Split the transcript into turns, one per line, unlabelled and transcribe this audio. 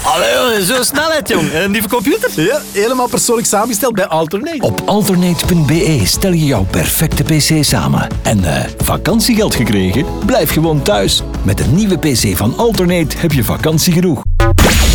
Allee, zo snelheid, jong. En die computer?
Ja, helemaal persoonlijk samengesteld bij Alternate.
Op alternate.be stel je jouw perfecte pc samen. En vakantiegeld gekregen? Blijf gewoon thuis. Met een nieuwe pc van Alternate heb je vakantie genoeg.